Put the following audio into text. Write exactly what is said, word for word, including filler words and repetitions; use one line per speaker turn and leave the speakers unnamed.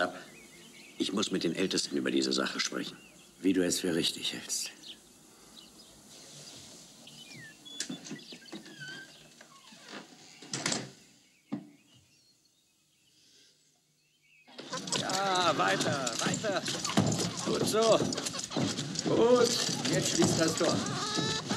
ab. Ich muss mit den Ältesten über diese Sache sprechen.
Wie du es für richtig hältst.
Ja, weiter, weiter. Gut so. Gut, jetzt schließt das Tor.